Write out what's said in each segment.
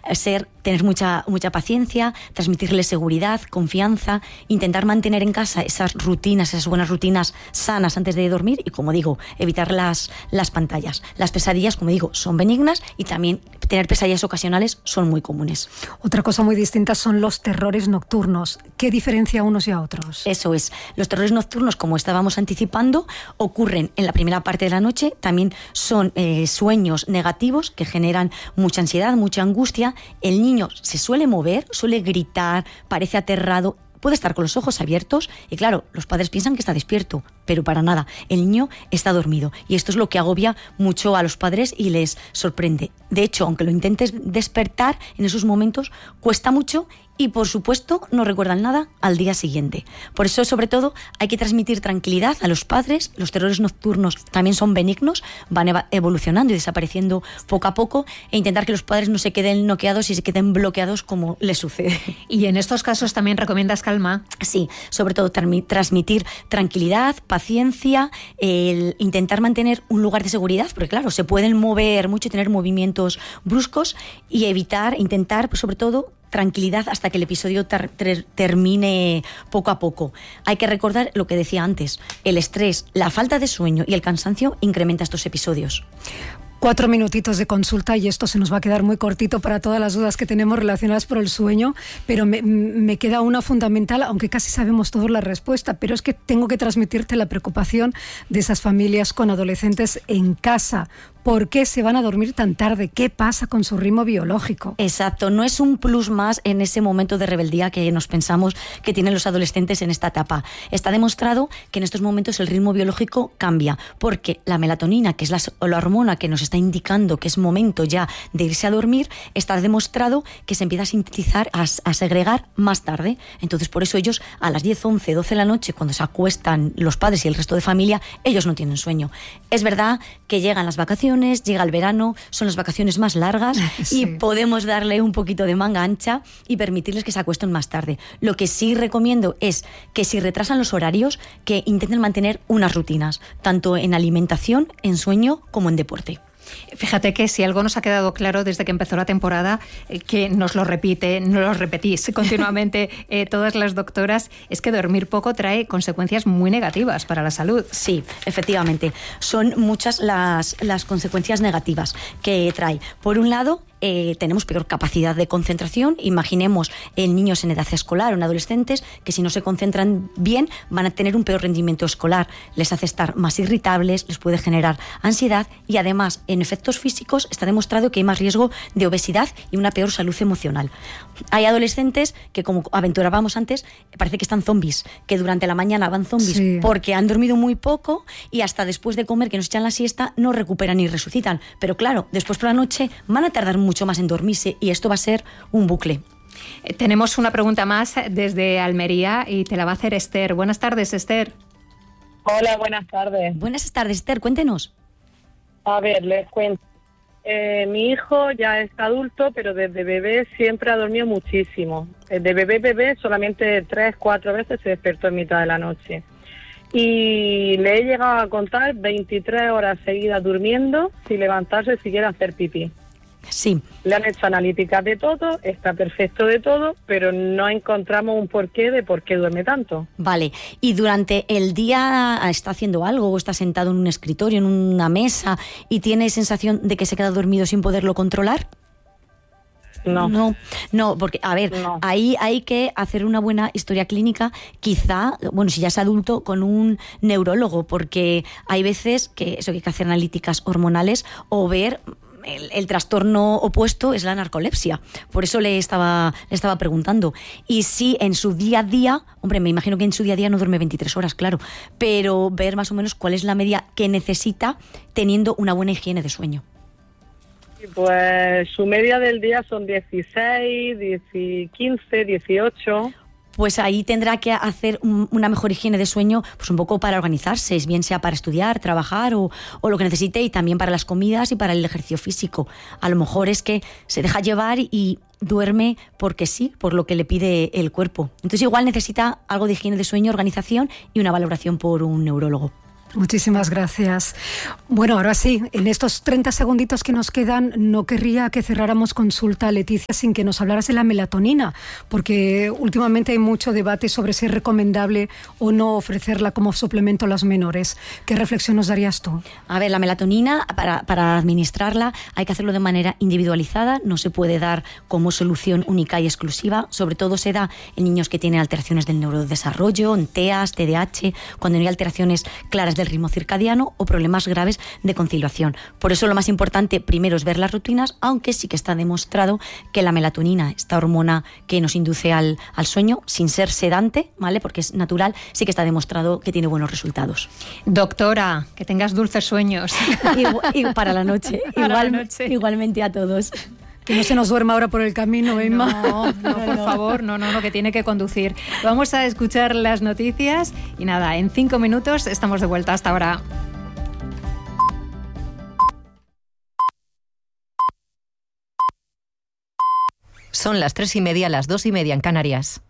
tener mucha paciencia, transmitirles seguridad, confianza, intentar mantener en casa esas buenas rutinas sanas antes de dormir y, como digo, evitar las pantallas. Las pesadillas, como digo, son benignas y también tener pesadillas ocasionales son muy comunes. Otra cosa muy distinta son los terrores nocturnos. ¿Qué diferencia a unos y a otros? Eso es. Los terrores nocturnos, como estábamos anticipando, ocurren en la primera parte de la noche. También son sueños negativos que generan mucha ansiedad, mucha angustia. El niño se suele mover, suele gritar, parece aterrado. Puede estar con los ojos abiertos y, claro, los padres piensan que está despierto, pero para nada, el niño está dormido y esto es lo que agobia mucho a los padres y les sorprende. De hecho, aunque lo intentes despertar en esos momentos, cuesta mucho y, por supuesto, no recuerdan nada al día siguiente. Por eso, sobre todo, hay que transmitir tranquilidad a los padres. Los terrores nocturnos también son benignos, van evolucionando y desapareciendo poco a poco, e intentar que los padres no se queden noqueados y se queden bloqueados como les sucede. ¿Y en estos casos también recomiendas calma? Sí, sobre todo transmitir tranquilidad, paciencia, intentar mantener un lugar de seguridad, porque claro, se pueden mover mucho y tener movimientos bruscos, y intentar, pues, sobre todo, tranquilidad hasta que el episodio termine poco a poco. Hay que recordar lo que decía antes, el estrés, la falta de sueño y el cansancio incrementa estos episodios. 4 minutitos de consulta y esto se nos va a quedar muy cortito para todas las dudas que tenemos relacionadas por el sueño, pero me queda una fundamental, aunque casi sabemos todos la respuesta, pero es que tengo que transmitirte la preocupación de esas familias con adolescentes en casa. ¿Por qué se van a dormir tan tarde? ¿Qué pasa con su ritmo biológico? Exacto, no es un plus más en ese momento de rebeldía que nos pensamos que tienen los adolescentes en esta etapa. Está demostrado que en estos momentos el ritmo biológico cambia, porque la melatonina, que es la hormona que nos está indicando que es momento ya de irse a dormir, está demostrado que se empieza a sintetizar, a segregar más tarde. Entonces, por eso ellos a las 10, 11, 12 de la noche, cuando se acuestan los padres y el resto de familia, ellos no tienen sueño. Es verdad que llegan las vacaciones, llega el verano, son las vacaciones más largas y podemos darle un poquito de manga ancha y permitirles que se acuesten más tarde. Lo que sí recomiendo es que, si retrasan los horarios, que intenten mantener unas rutinas, tanto en alimentación, en sueño como en deporte. Fíjate que si algo nos ha quedado claro desde que empezó la temporada, que nos lo repetís continuamente todas las doctoras, es que dormir poco trae consecuencias muy negativas para la salud. Sí, efectivamente. Son muchas las consecuencias negativas que trae. Por un lado, tenemos peor capacidad de concentración. Imaginemos en niños en edad escolar o en adolescentes que, si no se concentran bien, van a tener un peor rendimiento escolar. Les hace estar más irritables, les puede generar ansiedad y, además, en efectos físicos está demostrado que hay más riesgo de obesidad y una peor salud emocional. Hay adolescentes que, como aventurábamos antes, parece que están zombies, que durante la mañana van zombies porque han dormido muy poco y hasta después de comer, que nos echan la siesta, no recuperan y resucitan. Pero claro, después por la noche van a tardar mucho más en dormirse y esto va a ser un bucle. Tenemos una pregunta más desde Almería y te la va a hacer Esther. Buenas tardes, Esther. Hola, buenas tardes. Buenas tardes, Esther, cuéntenos. A ver, les cuento. Mi hijo ya es adulto, pero desde bebé siempre ha dormido muchísimo. De bebé solamente 3-4 veces se despertó en mitad de la noche. Y le he llegado a contar 23 horas seguidas durmiendo sin levantarse siquiera a hacer pipí. Sí. Le han hecho analíticas de todo, está perfecto de todo, pero no encontramos un porqué de por qué duerme tanto. Vale, ¿y durante el día está haciendo algo o está sentado en un escritorio, en una mesa, y tiene sensación de que se queda dormido sin poderlo controlar? No, porque, a ver, ahí hay que hacer una buena historia clínica, quizá, bueno, si ya es adulto, con un neurólogo, porque hay veces que hay que hacer analíticas hormonales o ver. El trastorno opuesto es la narcolepsia. Por eso le estaba preguntando. Y si en su día a día, hombre, me imagino que en su día a día no duerme 23 horas, claro, pero ver más o menos cuál es la media que necesita teniendo una buena higiene de sueño. Pues su media del día son 16, 15, 18... Pues ahí tendrá que hacer una mejor higiene de sueño, pues un poco para organizarse, bien sea para estudiar, trabajar o lo que necesite, y también para las comidas y para el ejercicio físico. A lo mejor es que se deja llevar y duerme porque sí, por lo que le pide el cuerpo. Entonces igual necesita algo de higiene de sueño, organización y una valoración por un neurólogo. Muchísimas gracias. Bueno, ahora sí, en estos 30 segunditos que nos quedan, no querría que cerráramos consulta, Leticia, sin que nos hablaras de la melatonina, porque últimamente hay mucho debate sobre si es recomendable o no ofrecerla como suplemento a las menores. ¿Qué reflexión nos darías tú? A ver, la melatonina, para administrarla, hay que hacerlo de manera individualizada, no se puede dar como solución única y exclusiva, sobre todo se da en niños que tienen alteraciones del neurodesarrollo, en TEAs, TDAH, cuando no hay alteraciones claras del ritmo circadiano o problemas graves de conciliación. Por eso lo más importante primero es ver las rutinas, aunque sí que está demostrado que la melatonina, esta hormona que nos induce al sueño, sin ser sedante, ¿vale? Porque es natural, sí que está demostrado que tiene buenos resultados. Doctora, que tengas dulces sueños. Y para la noche. Igualmente a todos. Que no se nos duerma ahora por el camino, Emma. No, por favor, no, que tiene que conducir. Vamos a escuchar las noticias y nada, en 5 minutos estamos de vuelta. Hasta ahora. Son las 3:30, las 2:30 en Canarias.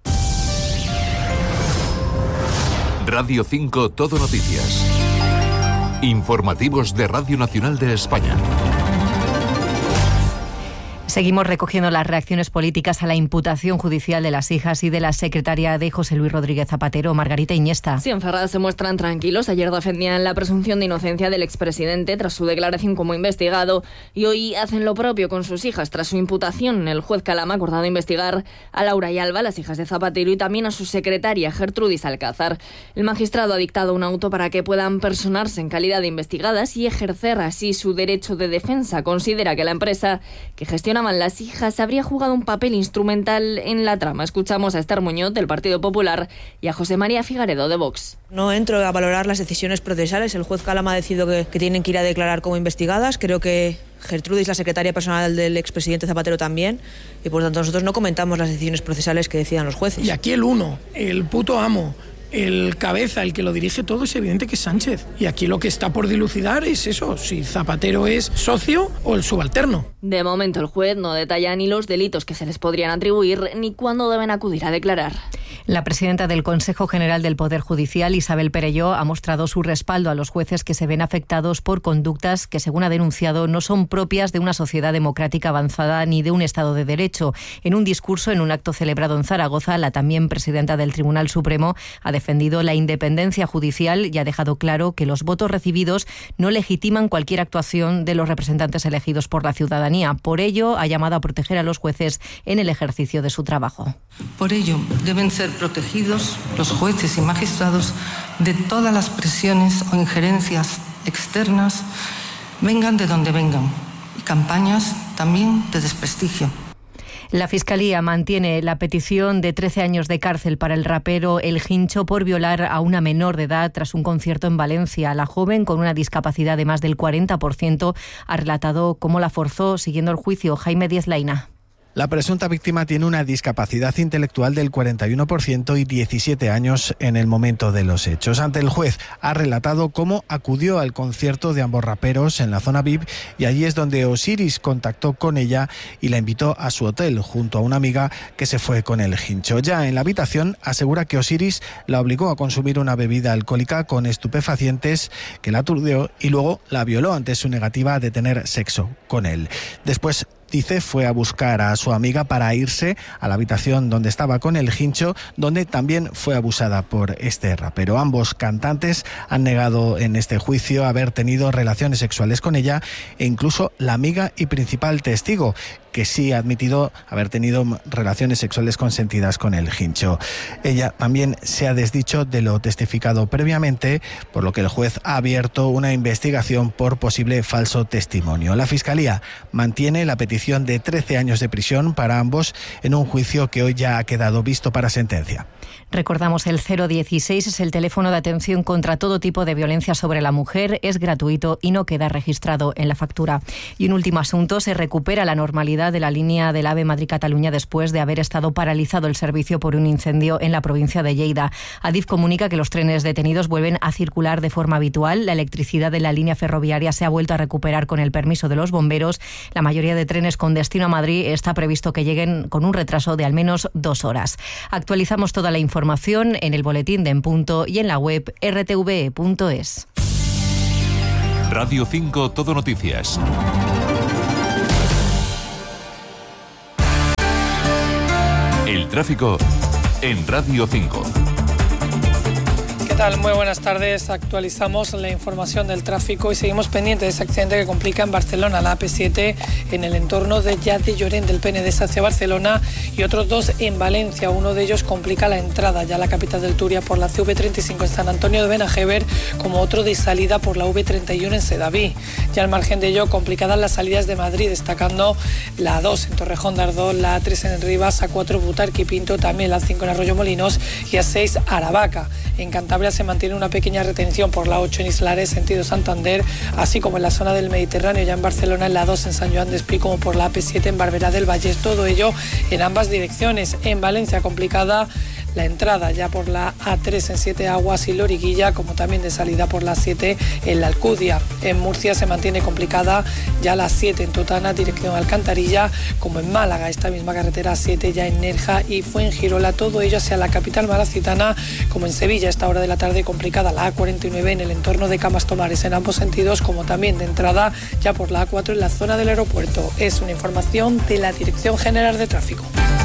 Radio 5 Todo Noticias. Informativos de Radio Nacional de España. Seguimos recogiendo las reacciones políticas a la imputación judicial de las hijas y de la secretaria de José Luis Rodríguez Zapatero, Margarita Iniesta. Sí, en Ferraz se muestran tranquilos. Ayer defendían la presunción de inocencia del expresidente tras su declaración como investigado y hoy hacen lo propio con sus hijas tras su imputación. El juez Calama ha acordado investigar a Laura y Alba, las hijas de Zapatero, y también a su secretaria, Gertrudis Alcázar. El magistrado ha dictado un auto para que puedan personarse en calidad de investigadas y ejercer así su derecho de defensa. Considera que la empresa que gestiona las hijas habría jugado un papel instrumental en la trama. Escuchamos a Esther Muñoz, del Partido Popular, y a José María Figaredo, de Vox. No entro a valorar las decisiones procesales. El juez Calama ha decidido que tienen que ir a declarar como investigadas. Creo que Gertrudis, la secretaria personal del expresidente Zapatero, también, y por tanto nosotros no comentamos las decisiones procesales que decidan los jueces. Y aquí el uno, el puto amo, el cabeza, el que lo dirige todo, es evidente que es Sánchez. Y aquí lo que está por dilucidar es eso, si Zapatero es socio o el subalterno. De momento el juez no detalla ni los delitos que se les podrían atribuir ni cuándo deben acudir a declarar. La presidenta del Consejo General del Poder Judicial, Isabel Perelló, ha mostrado su respaldo a los jueces que se ven afectados por conductas que, según ha denunciado, no son propias de una sociedad democrática avanzada ni de un Estado de Derecho. En un discurso en un acto celebrado en Zaragoza, la también presidenta del Tribunal Supremo ha defendido la independencia judicial y ha dejado claro que los votos recibidos no legitiman cualquier actuación de los representantes elegidos por la ciudadanía. Por ello, ha llamado a proteger a los jueces en el ejercicio de su trabajo. Por ello, deben ser protegidos los jueces y magistrados de todas las presiones o injerencias externas, vengan de donde vengan, y campañas también de desprestigio. La Fiscalía mantiene la petición de 13 años de cárcel para el rapero El Hincho por violar a una menor de edad tras un concierto en Valencia. La joven, con una discapacidad de más del 40%, ha relatado cómo la forzó. Siguiendo el juicio, Jaime Díez Laina. La presunta víctima tiene una discapacidad intelectual del 41% y 17 años en el momento de los hechos. Ante el juez ha relatado cómo acudió al concierto de ambos raperos en la zona VIP y allí es donde Osiris contactó con ella y la invitó a su hotel junto a una amiga que se fue con El Hincho. Ya en la habitación asegura que Osiris la obligó a consumir una bebida alcohólica con estupefacientes que la aturdió y luego la violó ante su negativa de tener sexo con él. Después, dice, fue a buscar a su amiga para irse a la habitación donde estaba con El Hincho, donde también fue abusada por este rapero. Ambos cantantes han negado en este juicio haber tenido relaciones sexuales con ella e incluso la amiga y principal testigo, que sí ha admitido haber tenido relaciones sexuales consentidas con El Hincho. Ella también se ha desdicho de lo testificado previamente, por lo que el juez ha abierto una investigación por posible falso testimonio. La Fiscalía mantiene la petición de 13 años de prisión para ambos en un juicio que hoy ya ha quedado visto para sentencia. Recordamos, el 016 es el teléfono de atención contra todo tipo de violencia sobre la mujer. Es gratuito y no queda registrado en la factura. Y un último asunto, se recupera la normalidad de la línea del AVE Madrid-Cataluña después de haber estado paralizado el servicio por un incendio en la provincia de Lleida. Adif comunica que los trenes detenidos vuelven a circular de forma habitual. La electricidad de la línea ferroviaria se ha vuelto a recuperar con el permiso de los bomberos. La mayoría de trenes con destino a Madrid está previsto que lleguen con un retraso de al menos 2 horas. Actualizamos toda la información en el boletín de En Punto y en la web rtve.es. Radio 5 Todo Noticias. El tráfico en Radio 5. ¿Qué tal? Muy buenas tardes. Actualizamos la información del tráfico y seguimos pendientes de ese accidente que complica en Barcelona la AP7 en el entorno de Llorens del Penedès hacia Barcelona y otros dos en Valencia. Uno de ellos complica la entrada ya a la capital del Túria por la CV35 en San Antonio de Benajever, como otro de salida por la V31 en Sedaví. Ya al margen de ello, complicadas las salidas de Madrid, destacando la A2 en Torrejón de Ardoz, la A3 en Rivas, A4 Butarque y Pinto, también la A5 en Arroyo Molinos y A6 Aravaca. En Cantabria se mantiene una pequeña retención por la 8 en Islares, sentido Santander, así como en la zona del Mediterráneo, ya en Barcelona, en la 2 en San Joan d'Espí, como por la AP7 en Barberá del Vallès, todo ello en ambas direcciones. En Valencia, complicada la entrada ya por la A3 en Siete Aguas y Loriguilla, como también de salida por la 7 en la Alcudia. En Murcia se mantiene complicada ya la 7 en Totana, dirección Alcantarilla, como en Málaga, esta misma carretera 7 ya en Nerja y Fuengirola, todo ello hacia la capital malacitana, como en Sevilla, a esta hora de la tarde complicada la A49 en el entorno de Camas Tomares en ambos sentidos, como también de entrada ya por la A4 en la zona del aeropuerto. Es una información de la Dirección General de Tráfico.